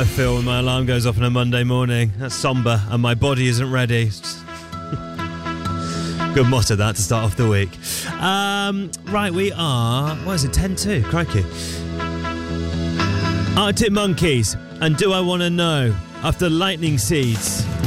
I feel when my alarm goes off on a Monday morning. That's somber, and my body isn't ready. Good motto, that, to start off the week. Right, we are... What is it, 10-2? Crikey. Arctic Monkeys, and Do I Want to Know? After Lightning Seeds.